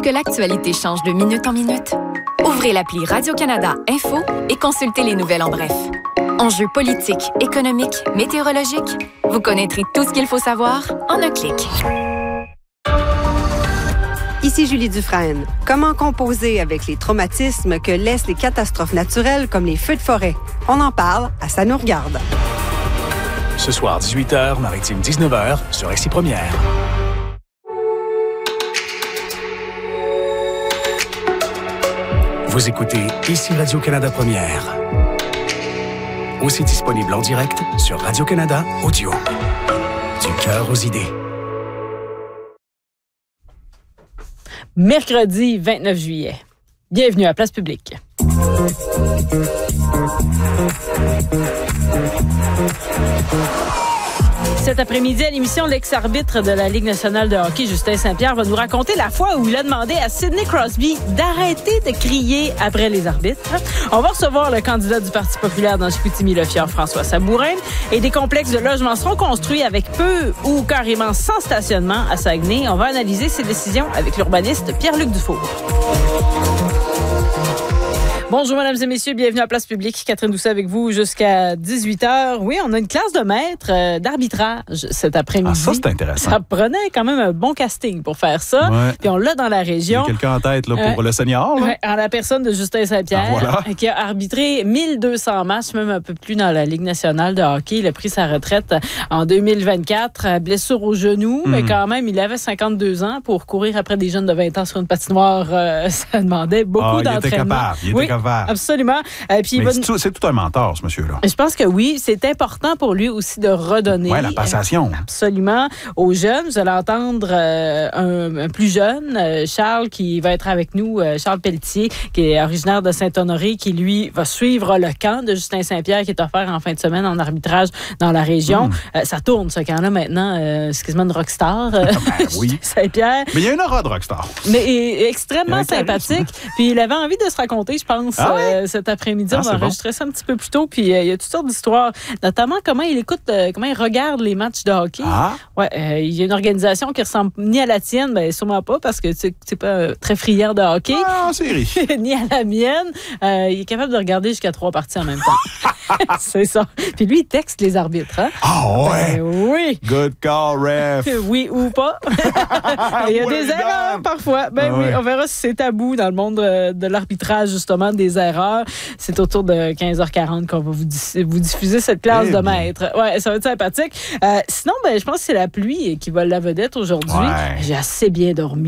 que l'actualité change de minute en minute? Ouvrez l'appli Radio-Canada Info et consultez les nouvelles en bref. Enjeux politiques, économiques, météorologiques, vous connaîtrez tout ce qu'il faut savoir en un clic. Ici Julie Dufresne. Comment composer avec les traumatismes que laissent les catastrophes naturelles comme les feux de forêt? On en parle à Ça nous regarde. Ce soir, 18h, Maritime 19h, sur Ici Première. Vous écoutez Ici Radio-Canada Première. Aussi disponible en direct sur Radio-Canada Audio. Du cœur aux idées. Mercredi 29 juillet. Bienvenue à Place Publique. Cet après-midi, à l'émission, l'ex-arbitre de la Ligue nationale de hockey, Justin Saint-Pierre, va nous raconter la fois où il a demandé à Sidney Crosby d'arrêter de crier après les arbitres. On va recevoir le candidat du Parti populaire dans Chicoutimi-Le-Fjord, François Sabourin, et des complexes de logements seront construits avec peu ou carrément sans stationnement à Saguenay. On va analyser ces décisions avec l'urbaniste Pierre-Luc Dufour. Bonjour, mesdames et messieurs, bienvenue à Place Publique. Catherine Doucet avec vous jusqu'à 18h. Oui, on a une classe de maîtres d'arbitrage cet après-midi. Ah, ça, c'est intéressant. Ça prenait quand même un bon casting pour faire ça. Ouais. Puis on l'a dans la région. Il y a quelqu'un en tête là, pour le senior. Là. Ouais, en la personne de Justin Saint-Pierre, voilà. qui a arbitré 1200 matchs, même un peu plus dans la Ligue nationale de hockey. Il a pris sa retraite en 2024. Blessure au genou, mais quand même, il avait 52 ans pour courir après des jeunes de 20 ans sur une patinoire. Ça demandait beaucoup d'entraînement. Il était capable. Absolument. Puis c'est tout un mentor, ce monsieur-là. Je pense que oui, c'est important pour lui aussi de redonner. Oui, la passation. Absolument. Aux jeunes, vous allez entendre un plus jeune, Charles, qui va être avec nous, Charles Pelletier, qui est originaire de Saint-Honoré, qui, lui, va suivre le camp de Justin Saint-Pierre qui est offert en fin de semaine en arbitrage dans la région. Ça tourne, ce camp-là, maintenant. C'est quasiment une rockstar, oui. Saint-Pierre. Mais il y a une aura de rockstar. Mais extrêmement sympathique. Puis il avait envie de se raconter, je pense, cet après-midi. On va enregistrer ça un petit peu plus tôt. Puis il y a toutes sortes d'histoires, notamment comment il écoute, comment il regarde les matchs de hockey. Il y a une organisation qui ressemble ni à la tienne, ben sûrement pas, parce que tu n'es pas très friand de hockey. Ah, série. Ni à la mienne. Il est capable de regarder jusqu'à 3 parties en même temps. C'est ça. Puis lui, il texte les arbitres. Hein? Ouais. Oui. Good call, ref. Oui ou pas. Il y a des erreurs parfois. Oui, on verra si c'est tabou dans le monde de l'arbitrage, justement, des erreurs. C'est autour de 15h40 qu'on va vous diffuser cette classe de maître. Ouais, ça va être sympathique. Sinon, je pense que c'est la pluie qui vole la vedette aujourd'hui. Ouais. J'ai assez bien dormi.